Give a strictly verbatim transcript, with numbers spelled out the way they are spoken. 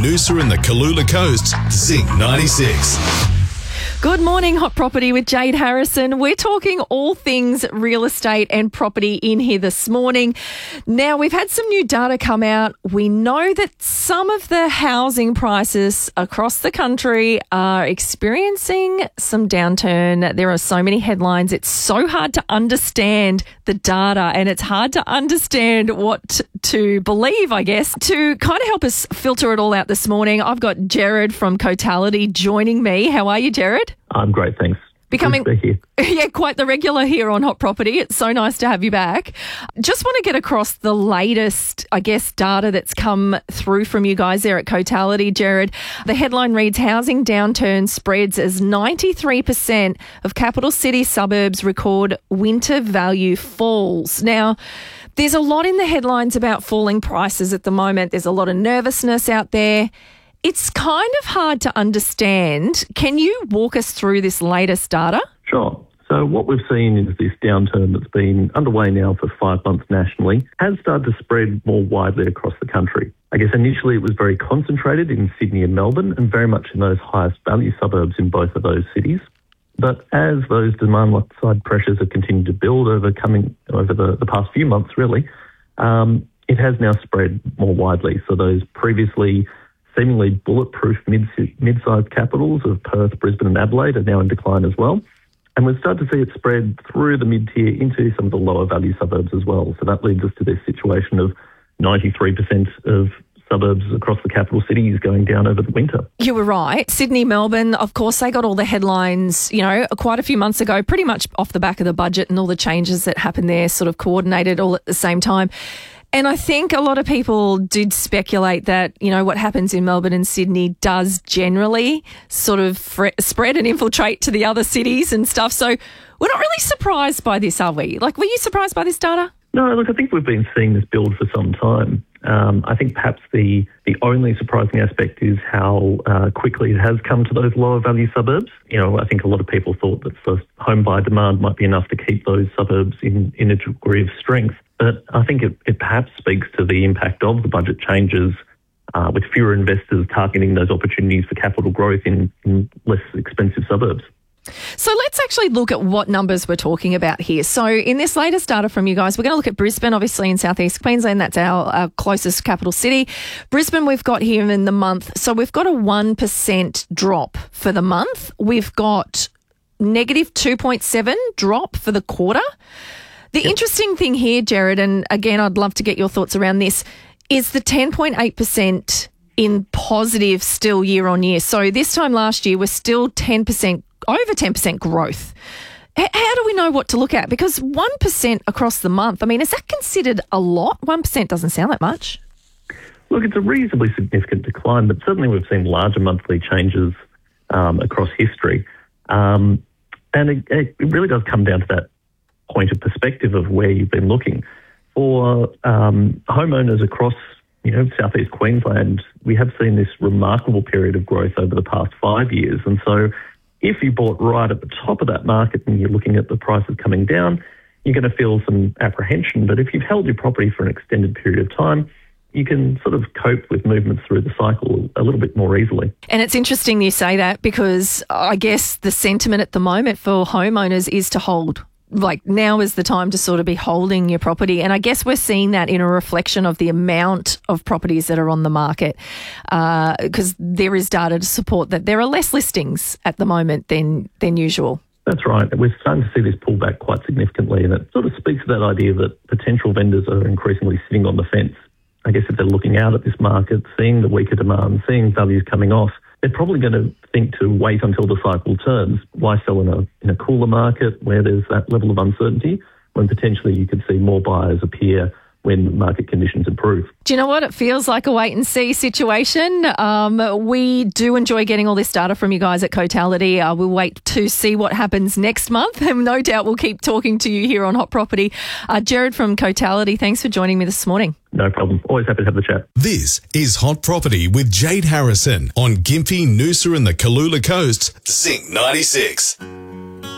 Noosa and the Cooloola Coast, Zing ninety-six. Good morning, Hot Property with Jade Harrison. We're talking all things real estate and property in here this morning. Now, we've had some new data come out. We know that some of the housing prices across the country are experiencing some downturn. There are so many headlines. It's so hard to understand the data and it's hard to understand what to believe, I guess. To kind of help us filter it all out this morning, I've got Jared from Cotality joining me. How are you, Jared? I'm great, thanks. Becoming, Good to be here. yeah, quite the regular here on Hot Property. It's so nice to have you back. Just want to get across the latest, I guess, data that's come through from you guys there at Cotality, Jared. The headline reads, housing downturn spreads as ninety-three percent of capital city suburbs record winter value falls. Now, there's a lot in the headlines about falling prices at the moment. There's a lot of nervousness out there. It's kind of hard to understand. Can you walk us through this latest data? Sure. So what we've seen is this downturn that's been underway now for five months nationally has started to spread more widely across the country. I guess initially it was very concentrated in Sydney and Melbourne and very much in those highest value suburbs in both of those cities. But as those demand side pressures have continued to build over coming over the, the past few months, really, um, it has now spread more widely. So those previously seemingly bulletproof mid, mid-sized capitals of Perth, Brisbane and Adelaide are now in decline as well. And we've started to see it spread through the mid-tier into some of the lower value suburbs as well. So that leads us to this situation of ninety-three percent of suburbs across the capital cities going down over the winter. You were right. Sydney, Melbourne, of course, they got all the headlines, you know, quite a few months ago, pretty much off the back of the budget and all the changes that happened there, sort of coordinated all at the same time. And I think a lot of people did speculate that, you know, what happens in Melbourne and Sydney does generally sort of fre- spread and infiltrate to the other cities and stuff. So we're not really surprised by this, are we? Like, were you surprised by this data? No, look, I think we've been seeing this build for some time. Um, I think perhaps the, the only surprising aspect is how uh, quickly it has come to those lower value suburbs. You know, I think a lot of people thought that first home buyer demand might be enough to keep those suburbs in, in a degree of strength. But I think it, it perhaps speaks to the impact of the budget changes uh, with fewer investors targeting those opportunities for capital growth in, in less expensive suburbs. So let's actually look at what numbers we're talking about here. So in this latest data from you guys, we're going to look at Brisbane, obviously in southeast Queensland. That's our, our closest capital city. Brisbane we've got here in the month. So we've got a one percent drop for the month. We've got negative two point seven drop for the quarter. The yep. interesting thing here, Jared, and again, I'd love to get your thoughts around this, is the ten point eight percent in positive still year on year. So this time last year, we're still ten percent, over ten percent growth. H- how do we know what to look at? Because one percent across the month, I mean, is that considered a lot? one percent doesn't sound that much. Look, it's a reasonably significant decline, but certainly we've seen larger monthly changes um, across history. Um, and it, it really does come down to that point of perspective of where you've been looking. For um, homeowners across, you know, southeast Queensland, we have seen this remarkable period of growth over the past five years. And so if you bought right at the top of that market and you're looking at the prices coming down, you're going to feel some apprehension. But if you've held your property for an extended period of time, you can sort of cope with movements through the cycle a little bit more easily. And it's interesting you say that because I guess the sentiment at the moment for homeowners is to hold. Like now is the time to sort of be holding your property. And I guess we're seeing that in a reflection of the amount of properties that are on the market because uh, there is data to support that there are less listings at the moment than, than usual. That's right. We're starting to see this pull back quite significantly, and it sort of speaks to that idea that potential vendors are increasingly sitting on the fence. I guess if they're looking out at this market, seeing the weaker demand, seeing values coming off, they're probably going to think to wait until the cycle turns. Why sell in a in a cooler market where there's that level of uncertainty when potentially you could see more buyers appear when market conditions improve? Do you know what? It feels like a wait-and-see situation. Um, we do enjoy getting all this data from you guys at Cotality. Uh, we'll wait to see what happens next month, and no doubt we'll keep talking to you here on Hot Property. Uh, Jared from Cotality, thanks for joining me this morning. No problem. Always happy to have the chat. This is Hot Property with Jade Harrison on Gympie, Noosa and the Cooloola Coast, Zing ninety-six.